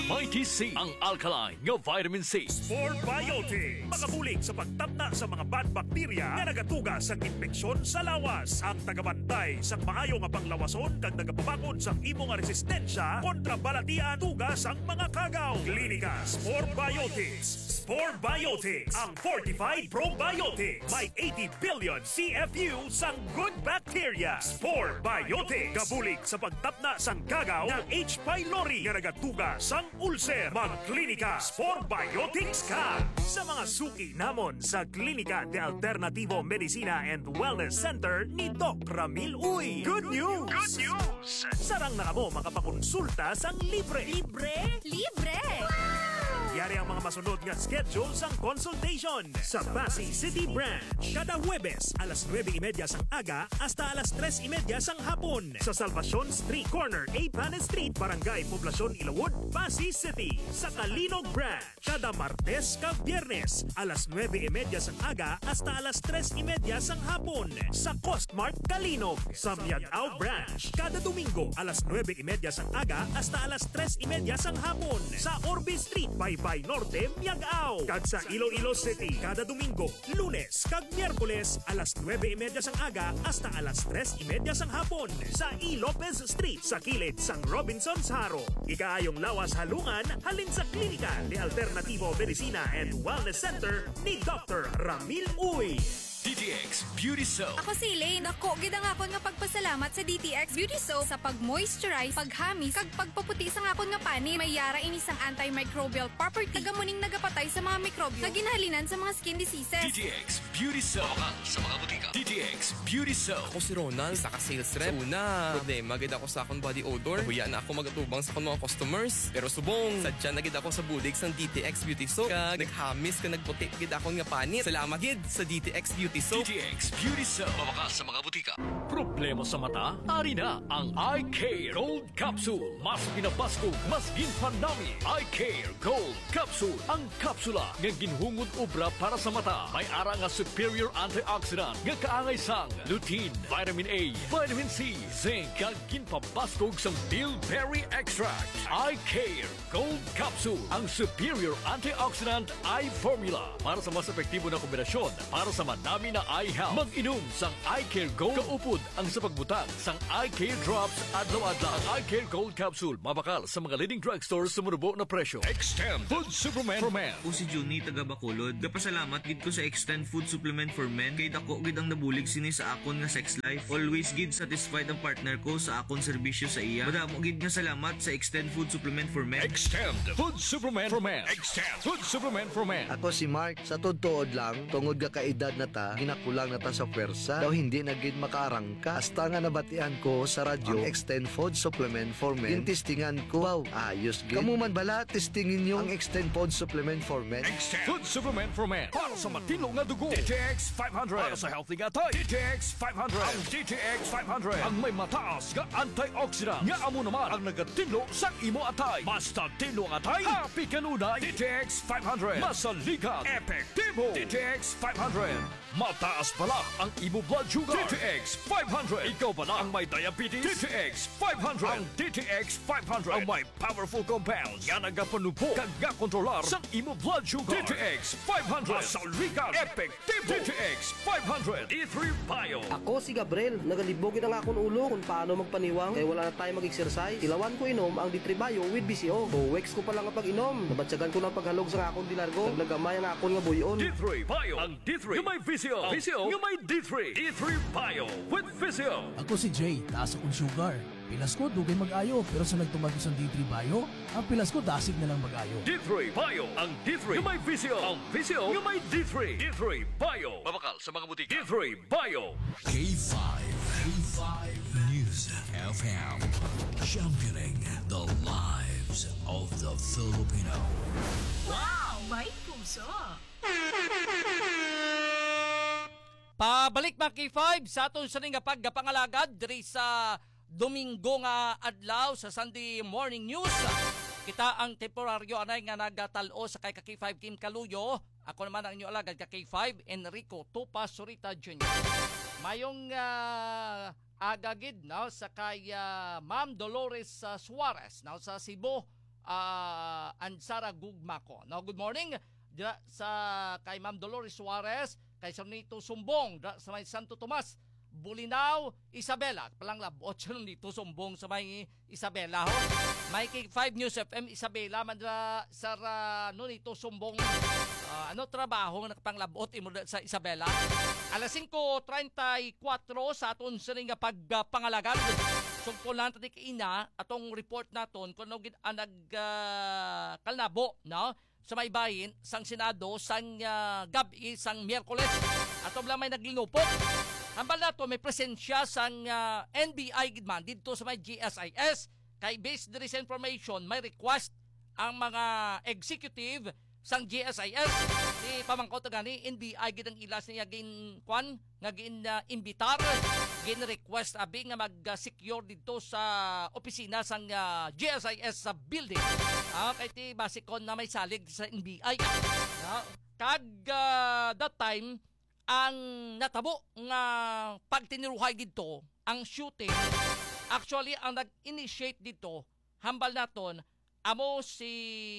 Mighty C, ang alkaline nga vitamin C. Sport Biotics, makabulig sa pagtapna sa mga bad bacteria nga nagatuga sa infeksyon sa lawas. Ang tagabantay sa maayo nga panglawason kag nagapabakod sa imo nga resistensya kontra balatian tugas ang mga kagaw. Klinika Sport Biotics. Sport Biotics, ang fortified probiotics. May 80 billion CFU sang good bacteria. Sport Biotics, kabulig sa pagtapna sang kagaw ng H. pylori nga nagatuga sang ulcer. Magklinika Sport Biotics ka. Sa mga suki namon sa Klinika de Alternativo Medicina and Wellness Center ni Doc Ramil Uy. Good news! Good news! Sarang na mo makapakonsulta sang libre. Libre? Libre! Yari ang mga masunod nga schedule sang consultation sa Pasay City Branch. Kada Huwebes, alas 9:30 sang aga hasta alas 3:30 sang hapon. Sa Salvacion Street Corner, A. Panes Street, Barangay Poblacion, Ilawod, Pasay City. Sa Kalinog Branch, kada Martes ka Biyernes, alas 9:30 sang aga hasta alas 3:30 sang hapon. Sa Costmart Kalinog. Sa Miagao Branch, kada Domingo, alas 9:30 sang aga hasta alas 3:30 sang hapon. Sa Orbe Street, Baybay Norte, Miagao. Kag sa Iloilo City, kada Domingo, Lunes kag Miyerkules, alas 9:30 sang aga hasta alas 3:30 sang hapon. Sa E. Lopez Street, sa kilid sang Robinson's Haro. Ikaayong lawas halungan, halin sa Klinika de Alternativo Medicina and Wellness Center ni Dr. Ramil Uy. DTX Beauty Soap. Ako si Elaine. Ako, gid ang akon nga pagpasalamat sa DTX Beauty Soap sa pag-moisturize, paghamis, kag pagpaputi sa akon nga pani. May yara ini sang antimicrobial property. Tagamuning nagapatay sa mga mikrobyo. Kaginhalinan sa mga skin diseases. DTX Beauty Soap. Mabakal sa mga butika. DTX Beauty Soap. Ako si Ronald, isa ka sales rep. Sa una, problema gid ako sa akong body odor. Huya na ako magatubang sa akong mga customers. Pero subong, sadya na gid ako sa bulig sang DTX Beauty Soap. Kag naghamis ka nagputi gid akong nga panit. Salamat gid sa DTX Beauty Soap. DTX Beauty Soap. Mabakal sa mga butika. Problema sa mata? Ari na ang Eye Care Gold Capsule. Mas pinabasko, mas ginpanami. Eye Care Gold Capsule. Ang kapsula nga ginhungod obra para sa mata. May ara nga superior antioxidant nga kaangay sang lutein, vitamin A, vitamin C, zinc, kag ginpabaskog sang bilberry extract. Eye Care Gold Capsule. Ang superior antioxidant eye formula para sa mas epektibo na kombinasyon para sa madami na eye health. Mag-inom sang Eye Care Gold. Kaupod ang sa pagbutang sang Eye Care Drops adlaw-adlaw. Ang Eye Care Gold Capsule mabakal sa mga leading drugstores sa murubo na presyo. Extend Food Supplement for Men. O si Juni taga Bacolod. Gapasalamat gid ko sa Extend Food Supplement for Men kay dako gid ang nabulig sini sa akon nga sex life. Always gid satisfied ang partner ko sa akon serbisyo sa iya. Madamo gid nga salamat sa Extend Food Supplement for Men. Extend Food Supplement for Men. Extend Food Supplement for Men. Ako si Mark, sa todtood lang, tungod ka kaedad na ta, ginakulang na ta sa pwersa, daw hindi na gid makaarangka. Hasta nga nabatian ko sa radyo, ang Extend Food Supplement for Men. Gintistingan ko, wow, ayos gid. Kamu man bala, testingin nyo ang Extend Food Supplement for Men. Extend Food Supplement for Men. Para sa matino nga dugo. DTX 500. Para sa healthy nga tayo. DTX 500. Ang DTX 500. Ang may mataas nga antioxidant. Nga amo naman ang nagatinlo sa imo atay. Basta tinlo ang atay, happy kanunay. DTX 500. Masalikat. Epektibo. DTX 500. Mataas pala ang imo blood sugar. DTX 500. Ikaw pala ang may diabetes. DTX 500. Ang DTX 500 ang may powerful compounds nga nagapanubo kag nga kontrolar sa imo blood sugar. DTX 500. Masalikat. Epektibo. DTX 500. D3 Bio. Ako si Gabriel, nagalibogin ang akong ulo kung paano magpaniwang kaya wala na tayo mag-exercise. Ilawan ko inom ang D3 Bio with BCO. Weeks ko pa lang ang pag-inom. Nabatsagan ko ng paghalog sa akong dilargo. Naglagamay ang akong nga buyon. D3 Bio. Ang D3 yung may VCO. VCO yung may D3. D3 Bio with VCO. Ako si Jay, taas akong sugar. Pilas ko, dugay mag-ayo. Pero sa nagtumagi sa D3 Bio, ang pilas ko dasig na lang mag-ayo. D3 Bio. Ang D3 yung may VCO. Ang VCO yung may D3. D3 Bio. Mabakal sa mga butika. D3 Bio. K5. K5 News FM. Championing the lives of the Filipino. Wow! May puso! Pabalik mga K5 sa atong sa nga paggapangalagad diri sa Domingo nga adlaw sa Sunday Morning News. Kita ang temporaryo anay nga nagatalo sa kay K5 Kim Kaluyo. Ako naman ang inyo alagad ka K5 Enrico Tupa Surita Jr. Mayong agagid now sa kay Ma'am Dolores Suarez now sa Cebu Ansara Gugmako. No, good morning dira sa kay Ma'am Dolores Suarez, kay Sonito Sumbong dira sa may Santo Tomas, Bulinaw, Isabela. Palang labot siya nito Sumbong sa may Isabela. Ho. May 5 News FM Isabela mandra sa nito Sumbong. Ano trabaho nga nakapanglabot imo sa Isabela? Alas 5:34 sa aton sa nga pagpangalagad. Sugpulan tadi kaina atong report naton kuno gid kalnabo, no? Sa may bayin sang Senado sang gabi sang Miyerkules. Ato lang may naglinupot. Hambal nato may presensya sang NBI gidman didto sa may GSIS. Kay based diri sa information may request ang mga executive sang GSIS di pamangkot gani NBI gid ang ilas niya gin kwan nga gin imbitar gin request abi nga mag-secure dito sa opisina sang GSIS sa building. Kay ti basikon na may salig sa NBI. Kag that time ang natabo nga pagtiniruhay dito ang shooting, actually ang nag-initiate dito hambal naton amo si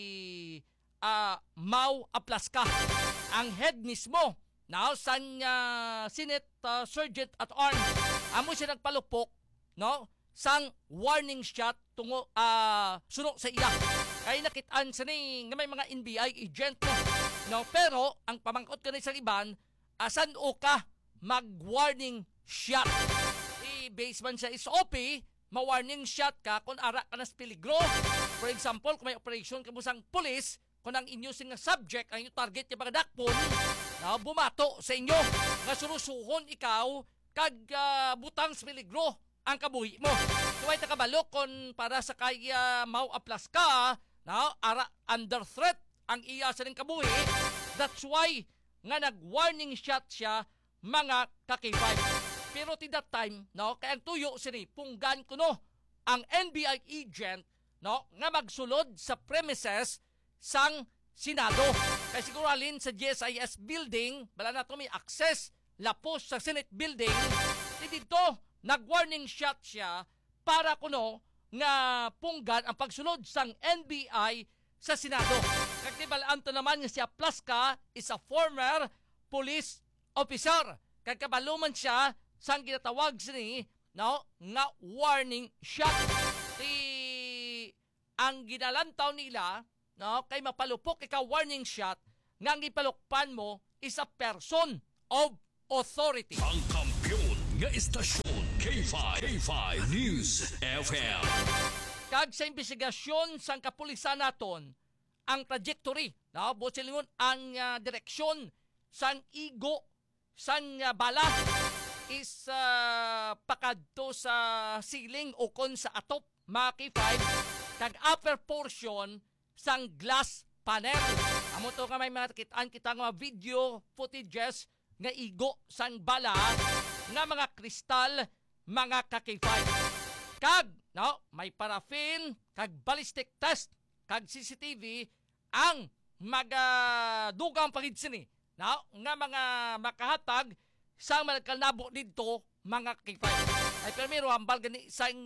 Mau Aplaska, ang head mismo now sang Senate Sergeant at Arms. Amo siya nagpalupok, no, sang warning shot tungo suno sa iya. Kay nakitaan sa ni nga may mga NBI agent, no, pero ang pamangkot kanay sa iban asan o ka mag-warning shot. I-base man sa SOP, ma-warning shot ka kung ara ka nas peligro. For example, kung may operation ka mo sang police, kung ang inyo sing subject, ang inyong target yung mga dakpon, na bumato sa inyo, nga surusuhon ikaw, kag butang sa peligro ang kabuhi mo. Kung ay takabalo kung para sa kay Mau Aplaska, na ara under threat ang iya sa ring kabuhi, that's why nga nag-warning shot siya mga kakipay. Pero ti that time, no, kaya ang tuyo sini, punggan ko no, ang NBI agent, no, nga magsulod sa premises sang Senado. Kaya siguro alin sa GSIS building, bala na ito may access, lapos sa Senate building, dito, nag-warning shot siya para kuno nga punggan ang pagsulod sang NBI sa Senado. Kagtibalaan to naman nga si Aplaska is a former police officer. Kagkabaluman siya sang ginatawag sini, no, nga warning shot. Ang ginalantaw nila, no, kay mapalupok ikaw warning shot, nga ang ipalukpan mo is a person of authority. Ang kampiyon nga istasyon K5 News FM. Kag sa investigasyon sang kapulisan naton, ang trajectory, no, busilingon ang direksyon sang igo sang bala is pakadto sa ceiling o kon sa atop Maki 5 kag upper portion sang glass panel. Amo to nga may makitaan kita nga video footages nga igo sang bala nga mga kristal, mga kakifay. Kag, no, may paraffin, kag ballistic test, kag CCTV ang magadugang pagitsini, no, nga mga makahatag sa malkalnabo dito mga kakifay. Ay primero hambal gani sang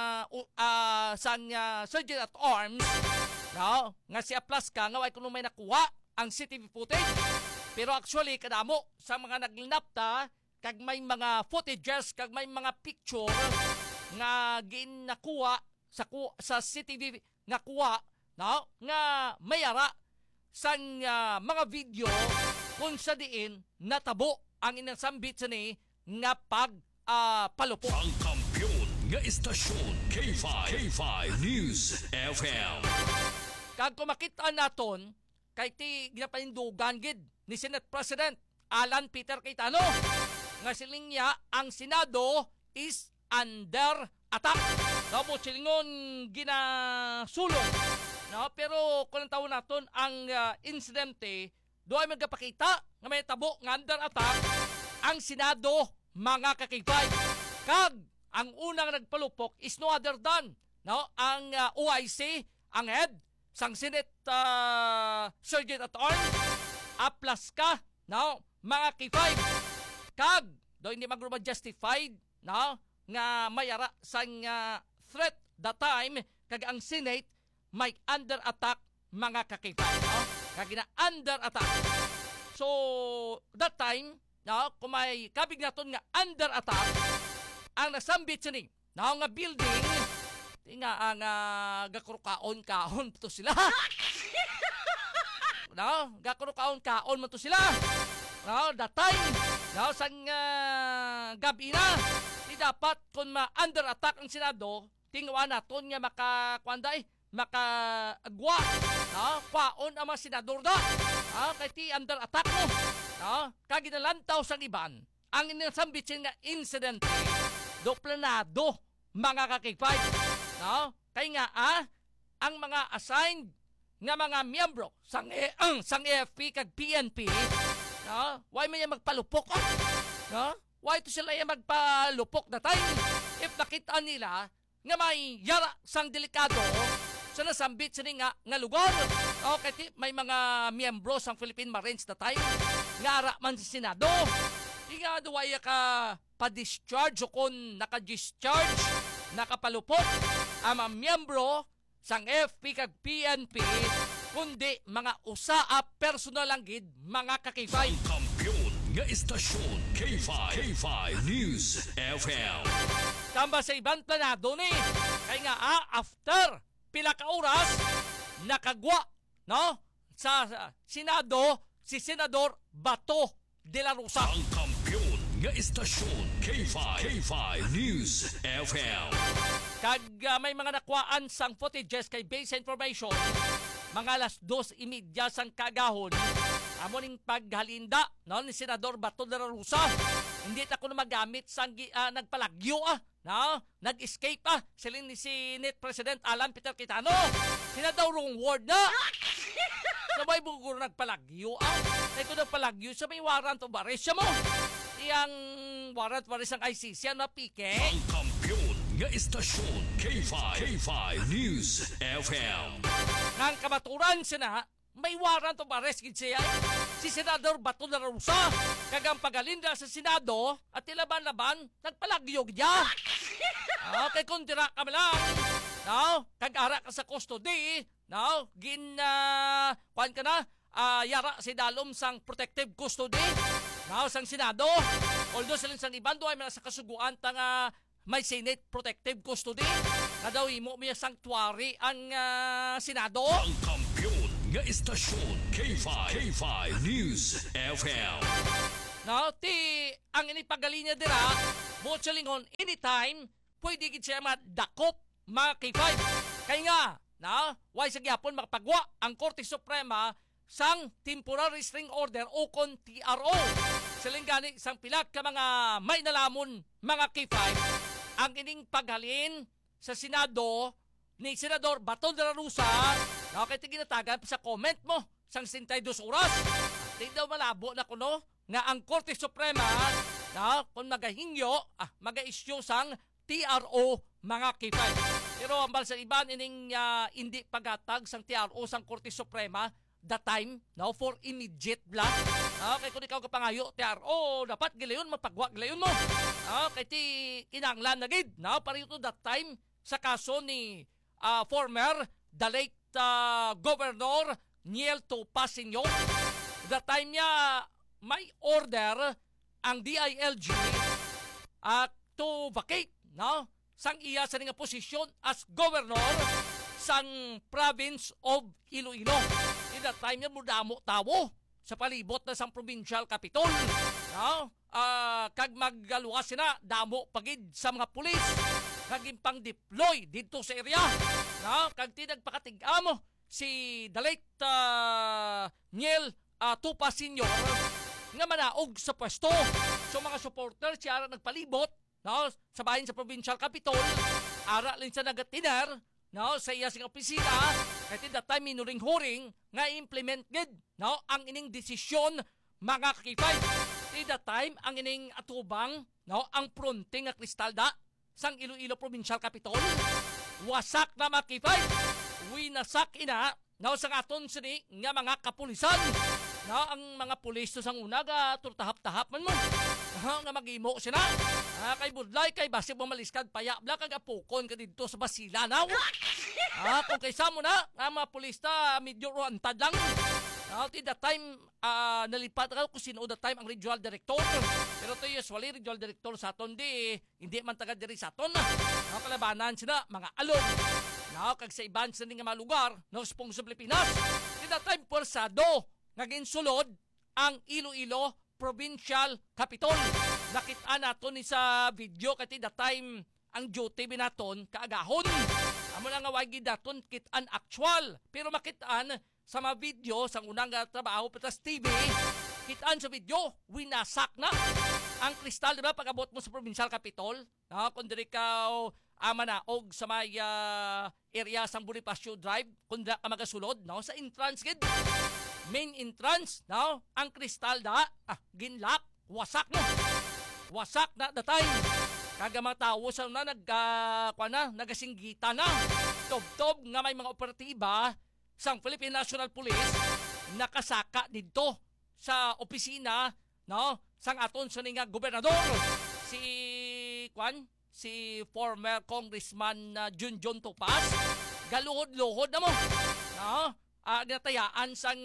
Sergeant at Arms, no, nga si Aplaska nga way kuno may nakuha ang CCTV footage. Pero actually kadamo sa mga naglinapta kag may mga footages kag may mga picture nga ginakuha sa CCTV nga kuha, no, nga mayara sang mga video kung sa diin natabo ang inasambit sa ni nga palupok. Ang kampiyon nga istasyon K5 News FM. Kag kung makita naton kay ti ginapanindugan gid ni Senate President Alan Peter Cayetano nga siling niya ang Senado is under attack. Tapos silingon ginasulong. No, pero kung ang taon naton ang insidente, doon ay magpakita nga may tabo nga under attack ang Senado mga kakibay. Kag ang unang nagpalupok is no other than, no, ang OIC, ang head sang Senate Sergeant at Arms Aplaska, no, mga kakibay. Kag do hindi magruba justified, no, nga mayara sang threat that time kag ang Senate may under attack mga kakipay, no? Kagina under attack. So, that time, no, kung may kabig naton nga under attack, ang nasambit siya no, nga building, nga ang gakurukaon-kaon to sila. No, gakurukaon-kaon mo to sila. No, that time, no, sang gabi na, di dapat kung ma-under attack ang Senado, tingwa naton nga makaagwa, no, kwaon ang mga senador da, no, kay ti under attack mo, no, kaginalantaw sang iban, ang inasambitin nga incident, do planado, mga kakikpay, no, kay nga, ang mga assigned nga mga miyembro sang AFP kag PNP, no? Why man yan magpalupok? No? Why to sila yan magpalupok na time? If nakita nila nga may yara sang delikado sa nasambit sila nga lugar. Okay, may mga miyembro sang Philippine Marines na time nga ara man sa Senado. Di nga duwaya ka pa-discharge o kung naka-discharge, nakapalupok ang mga miyembro sang FP kag PNP, kundi mga usaa personal lang gid mga kakifay. Kampiyon nga istasyon K5 News FM. Tamba sa ibang planado ni, kay nga after pila ka oras nakagwa, no, sa Senado si Senador Bato de la Rosa. Ang kampiyon nga istasyon K5 News FM. Kag may mga nakuhaan sang footages kay base information, mga 2:30 sang kagahon, amo ning paghalinda, no, ni Senador Bato de la Rosa. Hindi ta ko na magamit sang nagpalagyo, no, nag-escape silin ni Senate President Alan Peter Cayetano. Senador wrong word na. Sabay buguro nagpalagyo, Kaya ko nagpalagyo sa may warrant of arrest mo. Iyang warrant of arrest ang ICC na pike. Ang kampiyon nga istasyon K5 News FM. Nang kamaturan siya may warrant of arrest gid siya. Si Senador Bato de la Rosa, kagang pagalinda sa Senado at ilaban-laban, nagpalagyo niya. Okay, kung tira ka lang, no, kag-ara ka sa custody, no, kuhan ka na, yara si Dalom sang protective custody, no, sang Senado. Although sa iban doon ay mga sa kasuguan tanga may Senate protective custody, na daw imo may sanctuary ang Senado. Ang kampiyon nga istasyon K5 News FM. No, ang inipagaling niya dira, buot sa lingon, anytime, pwede gid siya madakop, mga K5. Kaya nga, no, why sa gyapon makapagwa ang Korte Suprema sang Temporary Restraining Order o kon TRO. Silingani sang pilak ka mga may nalamon, mga K5, ang ining paghalin sa Senado ni Senador Bato de la Rosa, no, kaya ginatagan sa comment mo sang 62 oras. Di daw malabo na kuno nga ang Korte Suprema, no, kung magahingyo, maga-issue sang TRO, mga K5. Pero ang sa iban ining hindi pagatag sang TRO sang Korte Suprema, the time, no, for immediate bla. Okay, kung ikaw kapangayo, TRO, dapat gilayon, mapagwa gilayon mo. Okay, ti kinanglan na gid, no, para ito that time sa kaso ni former, the late Governor Niel Topacio. The time niya may order ang DILG to vacate, no, sang iya sa nga posisyon as governor sang province of Iloilo. In that time niya mudamo tawo sa palibot na sang provincial capital, no, kag maggaluwas sina damo pagid sa mga pulis kaging pang deploy dito sa area, no, kag tinagpakatig-amo si the late Niel Topacio nga manaog sa pwesto. So mga supporter siya nagpalibot, no, sa bahin sa provincial capital, ara lang sa nagatiner, no, sa iya sing opisina, at in that time minuring-huring nga implement gid, no, ang ining desisyon, mga kakipay. In that time ang ining atubang, no, ang fronting nga kristalda sang Iloilo Provincial Capital wasak na, mga kakipay. Winasak ina, no, sang aton sini nga mga kapulisan, no, ang mga pulis to sang una ga turtahap-tahap man mo, nga magimo sila, kay budlay kay basig mo maliskad paya bla kag apukon ka dito sa Basilanaw. Kung kaysa mo na, nga mga pulista, medyo antad lang. At that time, nalipat ako kung sino that time ang regional director. Pero to usually, regional director sa aton, hindi man taga diri sa aton. Kalabanan sila, mga alog. Kag sa iban sa nga mga lugar, spong sa Pilipinas. At that time, puwersado, ngaging sulod, ang Iloilo Provincial Capitol. Nakita nato ni sa video, kasi that time, ang duty binaton, kaagahon. Amo na nga wagi daton kitaan actual. Pero makitaan, sa mga video, sa unang trabaho patas TV, kitaan sa video, winasak na ang kristal, di ba? Pag-abot mo sa Provincial Capitol, kung diri ka manaog sa may area sa Bonifacio Drive, kung dira ka magasulod, sa entrance, main entrance, ang kristal ginlock, wasak no. Wasak na the time. Kaga mga tao sa nagasinggita na. Tob-tob nga may mga operatiba sang Philippine National Police nakasaka dito sa opisina sang aton sa nga gobernador si former Congressman Junjun Topas galuhod-luhod na mo ginatayaan sang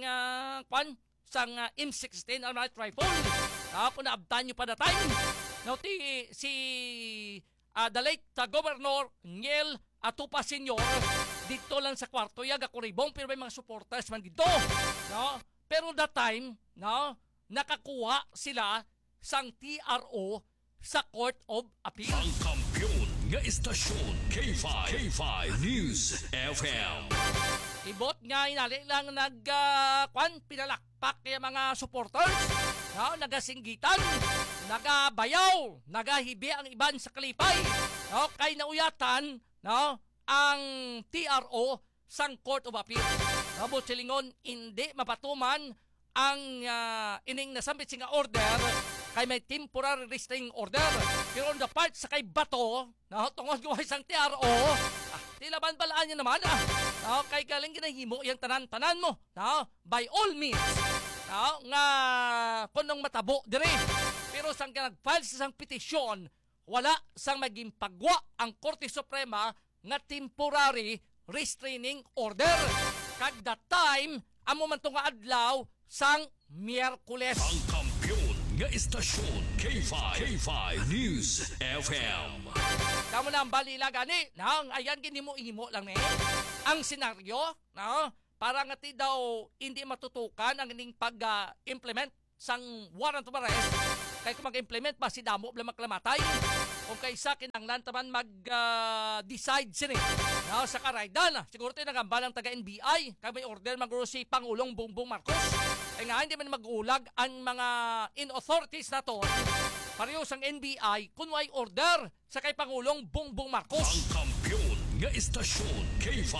M16 Armored Rifle kung naabtan nyo pa na time si the late Governor Niel Atupa Senior dito lang sa kwarto yaga kuribong pero may mga supporters man dito pero that time nakakuha sila sang TRO sa Court of Appeal. Ang kampiyon nga istasyon K5 News FM. Ibot nga inali lang pinalakpak kaya mga supporters nagasinggitan, nagabayaw, nagahibi ang iban sa kalipay kay nauyatan ang TRO sang Court of Appeal. Nabot silingon, hindi mapatuman ang ining nasambit nga order kay may temporary restraining order. Pero on the part sa kay Bato, tungod ko isang TRO, tilaban balaan niya naman. Kay galing ginahimo yung tanan-tanan mo. By all means, nga kunong matabo dire. Pero sang nag-file sa sang petisyon, wala sang maging pagwa ang Korte Suprema nga temporary restraining order. Kag that time, amo man nga adlaw sang Miyerkules. Ang kampiyon nga istasyon K5 News FM. Kamo na ang balila gani, ayan ginimo-imo lang ang senaryo, para nga ti daw hindi matutukan ang ining pag-implement sang warrant of arrest. Kaya kung mag-implement pa si damo bla maklamatay. Kung kaysa kinanglan taman mag-decide sini. Sa karaydan, siguro tayo nagambalang taga-NBI. Kaya may order maguro si Pangulong Bongbong Marcos. Kaya nga hindi man mag-ulag ang mga in-authorities na to. Pareho sang NBI kung may order sa kay Pangulong Bongbong Marcos. Ang kampiyon nga istasyon K5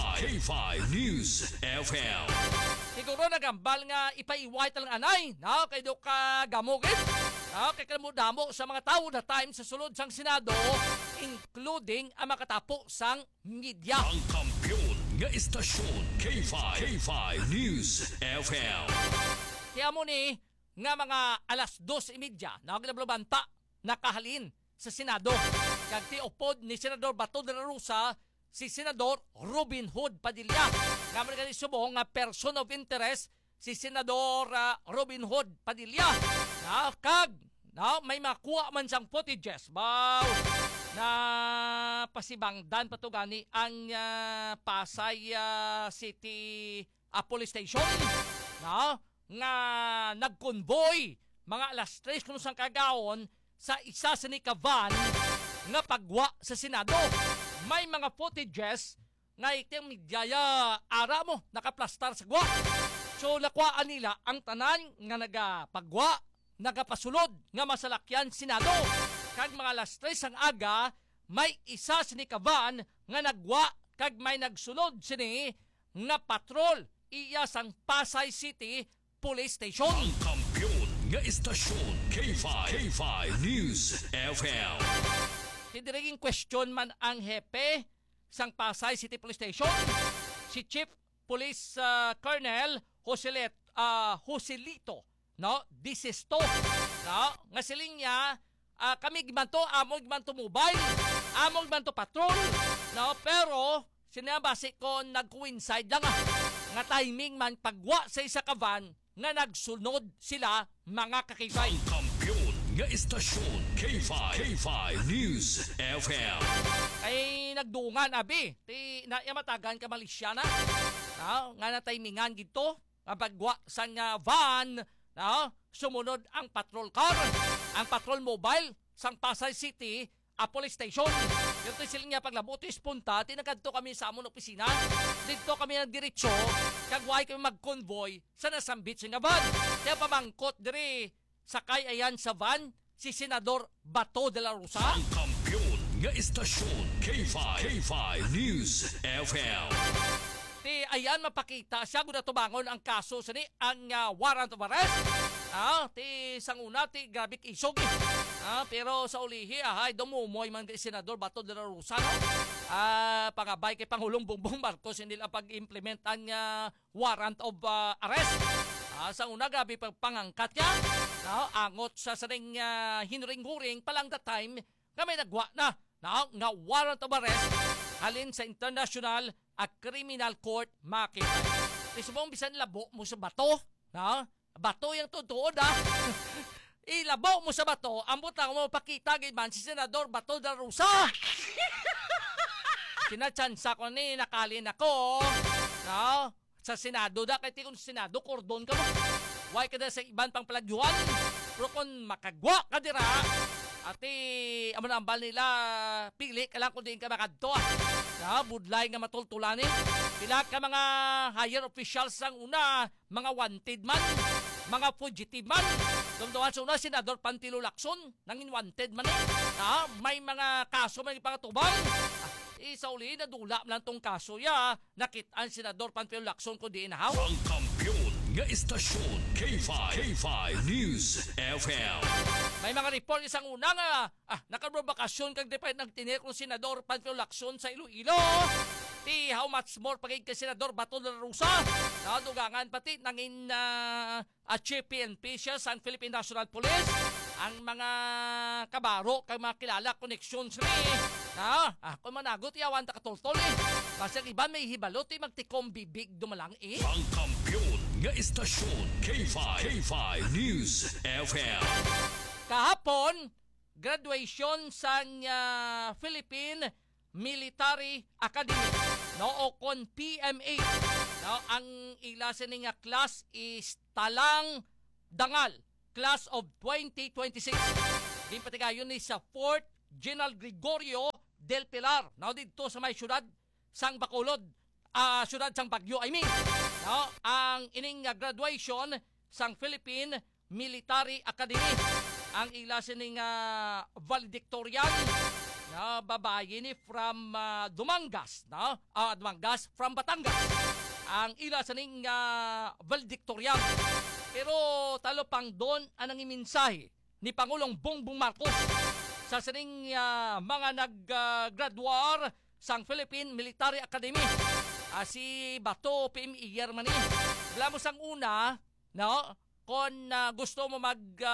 News FM. Siguro nagambal nga ipaiway talang anay. Kay do ka gamugit. Kay damo sa mga tao na time sa sulod sang Senado, including ang makatapo sang media. Ang kampiyon nga istasyon K5 News FM. Kaya mo ni nga mga alas 2:30 naglablabanta nakahalin sa Senado. Kag ti upod ni Senador Bato de la Rosa si Senador Robin Hood Padilla. Nga man ganit subong nga person of interest si Senador Robin Hood Padilla. May makuha man sang footages. Na pasibangdan patugani ang Pasay City Police Station. Nga nagkonvoy mga alas 3 kung sang kagaon sa isa sa van nga pagwa sa Senado. May mga footages nga itong midyaya ara mo nakaplastar sa gwa. So nakuhaan nila ang tanan nga nagapagwa, nagapasulod nga masalakyan Senado. Kag mga alas 3 ang aga, may isa sa van nga nagwa kag may nagsulod sini nga patrol iya sang Pasay City Police Station. Ang kampiyon nga istasyon K5 News FM. Tidiriging question man ang hepe sang Pasay City Police Station, si Chief Police Colonel Joselito, Disisto, nga siling niya, kami gimanto, among gimanto mobile, among gimanto patrol, pero sinabasi ko nag-coincide lang nga timing man pagwa sa isa ka van nga nagsunod sila mga kakibay. Ang kampiyon nga istasyon K5 News FM. Ay nagdungan abi ti naamatagan ka Malaysia na. Nga na timingan gito nga pagwa sa nga van sumunod ang patrol car, ang patrol mobile sang Pasay City a police station. Dito sila nga paglabutis punta, tinagadto kami sa amon opisina. Dito kami nagdiretso, kagway kami mag-convoy sa nasambit nga van. Kaya pamangkot diri sakay ayan sa van si Senador Bato de la Rosa. Ang kampiyon nga istasyon K5 News FM. Ti ayan mapakita siya kung natubangon ang kaso sa ni ang warrant of arrest. Ti sanguna ti grabe isog. Pero sa ulihi dumumoy man kay Senador Bato de la Rosa pangabay kay Pangulong Bongbong Marcos hindi lang pag-implement ang warrant of arrest. Sa una grabe pagpangangkat niya. Angot sa saring hinring-huring palang that time kami nagwa na nga warrant of arrest halin sa International Criminal Court makita. Isubong bisan labo mo sa bato. Bato yung tutuod ilabo mo sa bato, ang butang mo pakita man si Senador Bato de la Rosa. Sinachansa ko ni nakalin ako sa Senado da, kaya kung Senado, kordon ka mo. Why ka na sa iban pang palagyuan? Pero kung makagwa ka dira, ati, amo na ambal nila, pili ka lang kung diin ka makadto. Budlay nga matultulanin. Pila ka mga higher officials ang una, mga wanted man, mga fugitive man. Dumduan sa una, Senador Pantilo Lacson, nangin wanted man may mga kaso, may pangatubang. Sa uli, nadula lang tong kaso nakit-an Senador Pantilo Lacson kung diin nahaw. Ang kampiyon nga istasyon K5 News FM. May mga report isang una nga nakabrobakasyon kag depend nagtinir kung Senador Pantilo Lacson sa Iloilo. Ti how much more pagig kay Senador Bato de la Rosa. Dugangan pati nangin CPNP siya sa Philippine National Police. Ang mga kabaro kay mga kilala connections ni kung managot iyawan ta katultol basta iban may hibalo ti magtikom bibig dumalang Ang kampiyon nga istasyon K5 News FM. Kahapon graduation sa Philippine Military Academy o kon PMA. Ang ilasin nga class is Talang Dangal Class of 2026. Din pati kayo ni sa Fort General Gregorio del Pilar. Dito sa may syudad sang Bacolod. Syudad sang Baguio, I mean. Ang ining graduation sang Philippine Military Academy. Ang ilasin ng valedictorian na babae ni from Dumangas. Dumangas from Batangas. Ang ilasin ng valedictorian. Pero talo pang doon anang iminsahe ni Pangulong Bongbong Marcos sa sining mga nag-graduar sang Philippine Military Academy. Si Bato PME man Wala mo sang una, kung gusto mo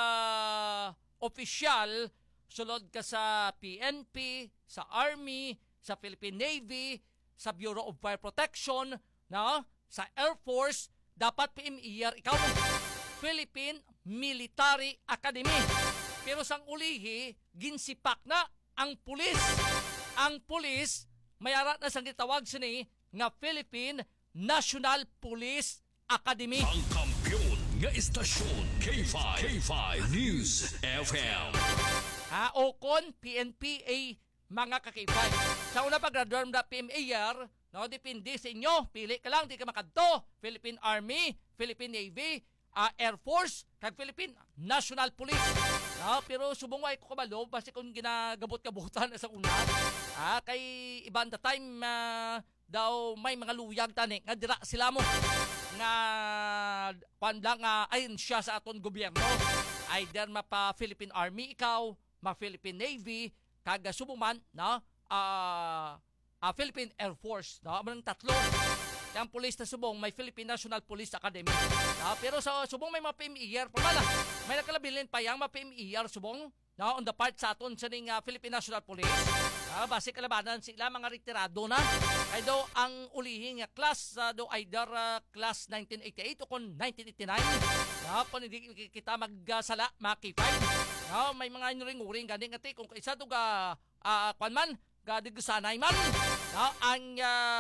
mag-official, sulod ka sa PNP, sa Army, sa Philippine Navy, sa Bureau of Fire Protection, sa Air Force, dapat PME ikaw Philippine Military Academy. Pero sang ulihi, ginsipak na ang pulis. Ang pulis, mayarat na sang gitawag sini nga Philippine National Police Academy. Ang kampiyon nga istasyon K5 News FM. Okon PNPA mga kakibay. Sa una pag-graduate na PMA depende sa inyo. Pili ka lang, di ka makadto. Philippine Army, Philippine Navy, Air Force, kag Philippine National Police. Pero subong ay ko kabalo basi kung ginagabot-kabutan sa una. Kay iban the time daw may mga luyag tani nga dira sila mo nga pandang ayon siya sa aton gobyerno. Either mapa Philippine Army ikaw, ma Philippine Navy, kag subong man Philippine Air Force. Ang tatlo. Yung police na subong, may Philippine National Police Academy. Pero sa subong may mga PMER. May nakalabilin pa yung mga PMER subong on the part sa aton sa Philippine National Police. Base kalabanan sila mga retirado na. Ay daw ang ulihin nga class do either class 1988 o kung 1989. Kung hindi kita magsala makipay. May mga inuring-uring gani nga kung isa to ga kwan man gadigsanay man. Ang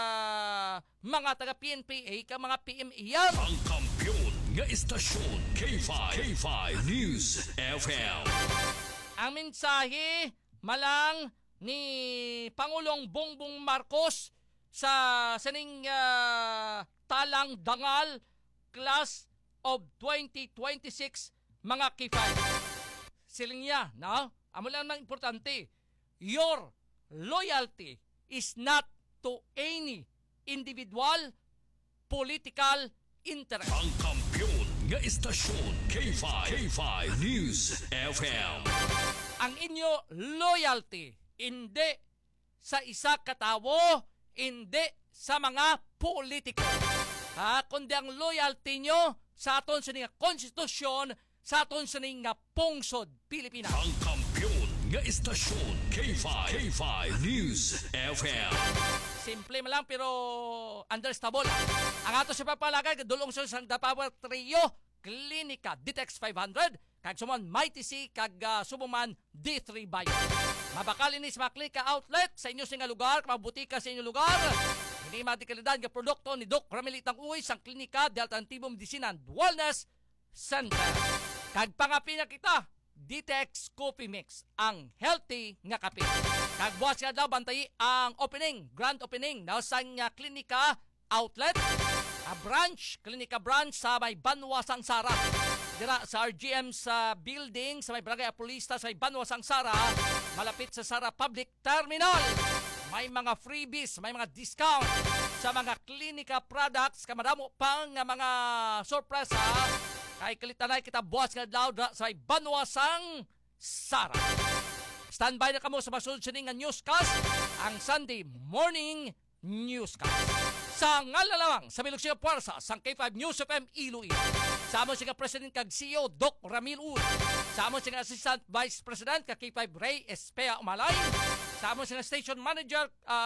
mga taga PNPA ka mga PME ang kampiyon nga istasyon K5 News FM. Ang mensahe malang ni Pangulong Bongbong Marcos sa saning talang dangal class of 2026 mga K5. Siling niya, no? Amo lang nang importante, your loyalty is not to any individual political interest. Ang kampiyon nga istasyon K5 News FM. Ang inyo loyalty hindi sa isa katawo, hindi sa mga politiko. Kundi ang loyalty nyo sa aton sa nga konstitusyon, sa aton sa nga pungsod Pilipinas. Ang kampiyon nga istasyon K5 News FM. Simple man lang pero understandable. Ang ato sa papalagay, dulong sa The Power Trio, Klinika Ditex 500, kag sumon Mighty C, kag subuman D3 Bio. Mabakal inis maklika outlet sa inyo singa lugar, mabutika sa inyo lugar. Hindi matikalidad nga produkto ni Doc Ramilitang Uy sang Klinika de Alternativo Medicina and Wellness Center. Kag pangapina kita, Ditex Coffee Mix, ang healthy nga kape. Kag buwas nga daw bantay ang opening, grand opening na sang Klinika outlet, a branch, Klinika branch sa may Banwa Sangsara. Dira sa RGM sa building sa may Barangay Apolista sa may Banwa Sangsara, malapit sa Sara Public Terminal. May mga freebies, may mga discount sa mga Klinika products, kamadamo pang mga sorpresa. Kay kalitanay kita buwas nga daw sa may Banwa Sangsara. Standby na kamo sa masunod siningan newscast, ang Sunday Morning Newscast. Sa ngalalawang sa Bilugsyo Puwersa sang K5 News FM Iloilo. Sa amon siya President kag CEO Doc Ramil Uy. Sa amon siya Assistant Vice President kag K5 Ray Espea Umalay. Sa amon siya Station Manager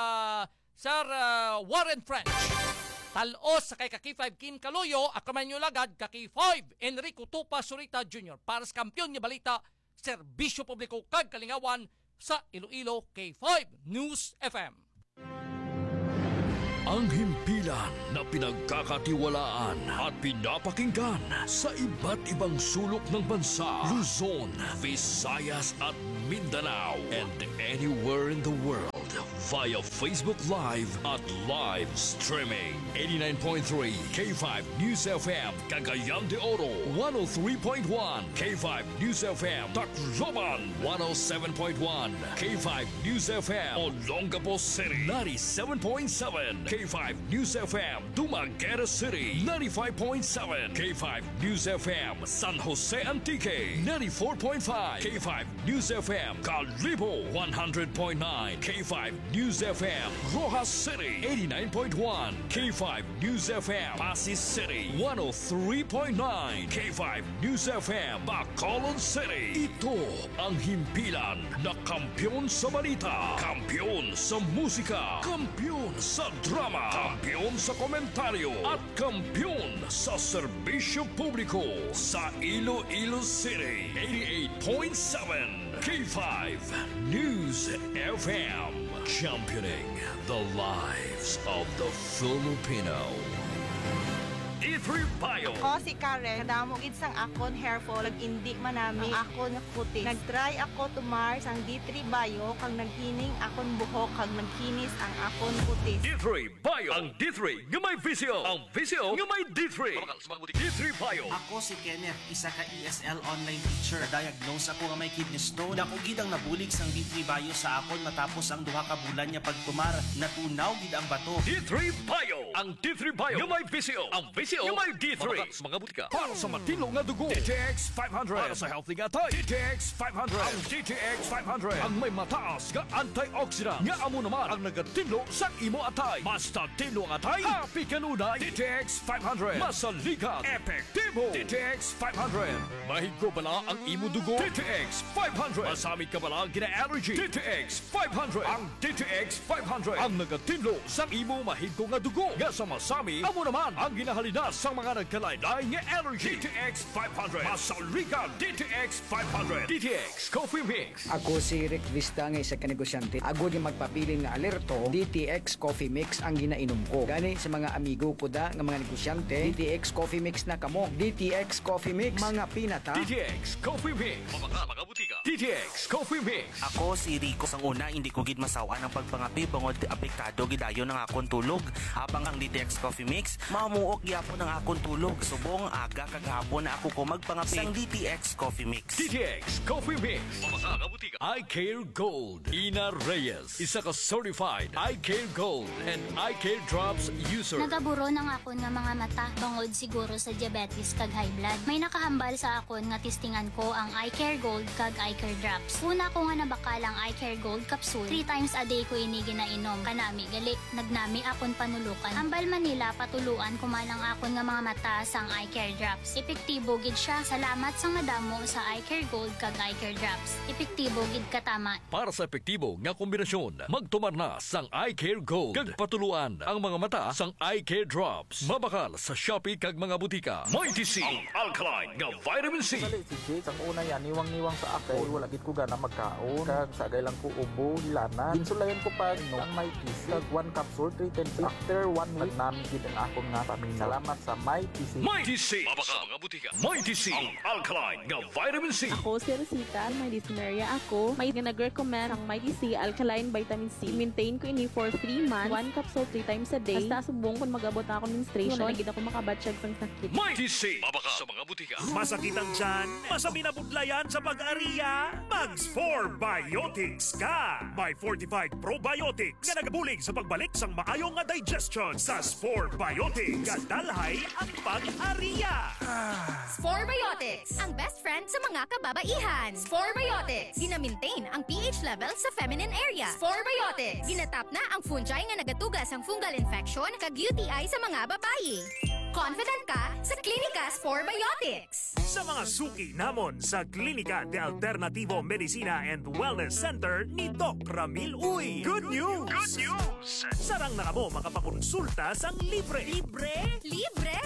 Sir Warren French. Talos sa kay K5 Kim Kaluyo, akaman nyo lagad K5 Enrico Tupa Surita Jr. para sa kampiyon niya balita, serbisyo publiko kag kalingawan sa Iloilo K5 News FM. Ang himpilan na pinagkakatiwalaan at pinapakinggan sa iba't ibang sulok ng bansa, Luzon, Visayas at Mindanao, and anywhere in the world via Facebook Live at live streaming. 89.3 K5 News FM, Cagayan de Oro, 103.1 K5 News FM, Tacloban, 107.1 K5 News FM, Olongapo City, 97.7 K5 News FM, Dumaguete City, 95.7 K5 News FM, San Jose Antique, 94.5 K5 News FM, Calibo, 100.9 K5 News FM, Rojas City, 89.1 K5 News FM, Pasig City, 103.9 K5 News FM, Bacolod City. Ito ang himpilan na kampiyon sa balita, kampiyon sa musika, kampiyon sa drama, kampiyon sa komentaryo, at kampiyon sa serbisyo publiko sa Iloilo City. 88.7 K5 News FM, championing the lives of the Filipino. D3 Bio. Ako si Karen, kadamo gid sang akon hair fall, indi manami ang akon nga kutis. Nagtry ako tumar sang D3 Bio kang naghining akon buhok kag nagkinis ang akon kutis. D3 Bio, ang D3 nga may visyo, ang visyo nga may D3. D3 Bio. Ako si Kenneth, isa ka ESL online teacher. Diagnose ako nga may kidney stone. Dako gid ang nabulig sang D3 Bio sa akon matapos ang duha ka bulan niya pagtumar. Natunaw gid ang bato. D3 Bio, ang D3 Bio nga may visyo, ang visyo nga May D3 mabakas mga butika. Para sa matino nga dugo, DTX 500. Para sa healthy nga tayo, DTX 500. Ang DTX 500 ang may mataas nga antioxidant nga amo naman ang nagatinlo sa imo atay. Basta tinlo ang atay, happy kanunay. DTX 500 masalikat, epektibo. DTX 500 mahigko bala ang imo dugo. DTX 500 masamit ka bala gina-allergy. DTX 500 ang DTX 500 ang nagatinlo sa imo mahigko nga dugo. Nga sa masami, amo naman ang ginahalina sa mga nagkalaylay nga allergy. DTX 500 masalikat. DTX 500 DTX Coffee Mix. Ako si Rick Vista nga isa ka negosyante. Agod yung magpapili nga alerto, DTX Coffee Mix ang ginainom ko. Gani sa mga amigo ko da nga mga negosyante, DTX Coffee Mix na kamo. DTX Coffee Mix, mga pinata. DTX Coffee Mix. Mga butika. DTX Coffee Mix. Ako si Rico sang una hindi ko gid masawa ng pagpangapi bangod apektado gidayon ng akong tulog. Habang ang DTX Coffee Mix mamuok gyapon ang akong tulog. Subong aga kagahapon na ako ko magpangapi sang DTX Coffee Mix. DTX Coffee Mix. Mga butika. I Care Gold. Ina Reyes. Isa ka certified I Care Gold and I Care Drops user. Nagaburo ng akon nga mga mata bangod siguro sa diabetes kag high blood. May nakahambal sa akon nga testingan ko ang I Care Gold kag I Care Drops. Una ko nga nabakalang I Care Gold capsule. 3 times a day ko ini ginainom. Kanami gali nagnami akon panulukan. Hambal Manila patuluan kumalang akon nga mga mata sang I Care Drops. Epektibo gid siya. Salamat sang madamo sa I Care Gold kag I Care Drops. Epektibo gid katama. Para sa epektibo nga kombinasyon, magtumar na sang I Care Gold kag patuluan ang mga mata sang I Care Drops. Mabakal sa Shopee kag mga butika. Mighty C, ang alkaline nga vitamin C. Si Jake, ang una yan, niwang-niwang sa akin. Wala gid ko gana magkaon. Kag sagay lang ko ubo, hilana. Insulayan ko pa ang Mighty C. Kag 1 capsule, 3 times. After 1 week, namin gid ang akong nga pamilya. Salamat sa Mighty C. Mighty C, mabakal mga butika. Mighty C, ang alkaline nga vitamin C. Ako si Rosita, may dyspnea ako. May nag-recommend ang Mighty C Alkaline Vitamin C. Maintain ko ini for 3 months. 1 capsule 3 times a day. Basta subong kung mag-abot ako menstruation. Nagid ako makabatsyag sang sakit. Mighty C, mabakal sa mga butika. Masakit ang tiyan, masami na budlayan sa pag-ariya, Mags 4 Biotics ka! May fortified probiotics nga nagabulig sa pagbalik sang maayong nga digestion sa Spore Biotics. Kadalhay ang pag-ariya. Spore Biotics, ang best friend sa mga kababaihan. Spore Biotics, gina-maintain ang pH level sa feminine area. Spore Biotics, ginatap na ang fungi nga nagatugas ang fungal infection kag UTI sa mga babayi. Confident ka sa Klinika Spore Biotics. Sa mga suki namon sa Klinika de Alternativo Medicina and Wellness Center ni Doc Ramil Uy. Good news! Good news! Sarang na mo makapakonsulta sang libre. Libre? Libre!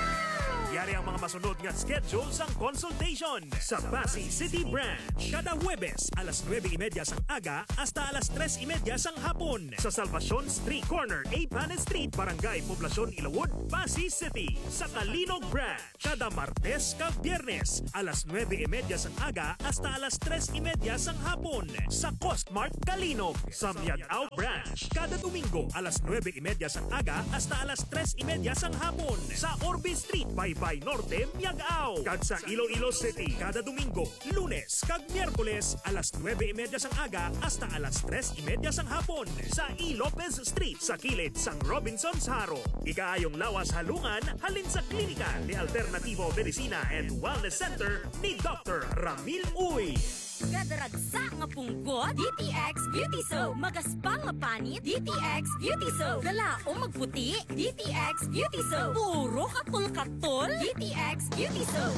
Yari ang mga masunod nga schedule sang consultation sa Pasay City Branch. Kada Huwebes, alas 9:30 sang aga hasta alas 3:30 sang hapon. Sa Salvacion Street Corner, Panes Street, Barangay Poblacion, Ilawod, Pasay City. Sa Kalinog Branch, kada Martes kag Biyernes, alas 9:30 sang aga hasta alas 3:30 sang hapon. Sa Costmart Kalinog. Sa Miagao Branch, kada Domingo, alas 9:30 sang aga hasta alas 3:30 sang hapon. Sa Orbe Street, Baybay Norte, Miagao. Kag sa Iloilo City, kada Domingo, Lunes kag Miyerkules, alas 9:30 sang aga hasta alas 3:30 sang hapon. Sa E. Lopez Street, sa kilid sang Robinson's Haro. Ikaayong lawas halungan, halin sa Klinika ni Alternativo Medicina and Wellness Center ni Dr. Ramil Uy. Gadaragsa nga punggot, DTX Beauty Soap. Magaspang nga panit, DTX Beauty Soap. Galaong magputi, DTX Beauty Soap. Puro katol-katol, DTX Beauty Soap.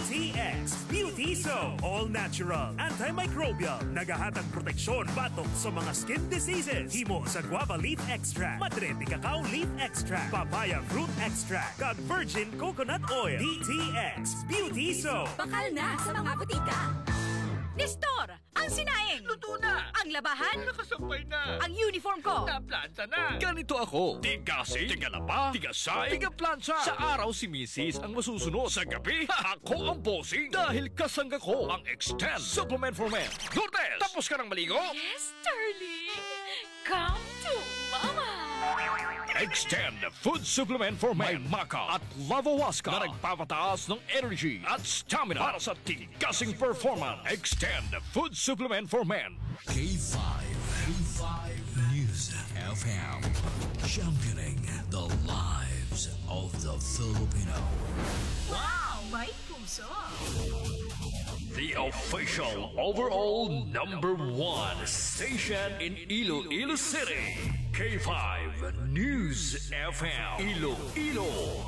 DTX Beauty Soap. All natural, antimicrobial, nagahatag proteksyon batok sa mga skin diseases. Himo sa guava leaf extract, madre de cacao leaf extract, papaya fruit extract, kag virgin coconut oil. DTX Beauty Soap. Bakal na sa mga butika. Nestor, ang sinaing. Luto na. Ang labahan. Nakasampay na. Ang uniform ko. Naplanta na. Ganito ako. Tigasing, tigalaba, tigasay, tigaplantsa. Sa araw si Mrs. ang masusunod. Sa gabi, ako ang bossing. Dahil kasangga ko ang Extend Supplement for Men. Lourdes, tapos ka ng maligo? Yes, darling. Come to mama. Extend Food Supplement for Men. May Maca at Lavawaska na nagpapataas ng energy at stamina para sa tigasing performance. Extend Food Supplement for Men. K5 News FM. Championing the lives lives of the Filipino. Wow! May puso! The official overall number 1 station in Iloilo City. K5 News FM. Iloilo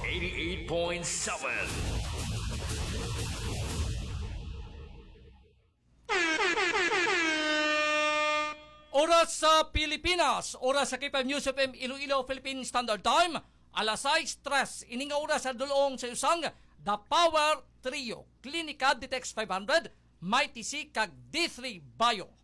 88.7. Oras sa Pilipinas, oras sa K5 News FM Iloilo Philippine Standard Time, alas 6:03, ining oras sa dulong sa usang The Power Trio, Klinika DTX 500, Mighty C kag D3 Bio.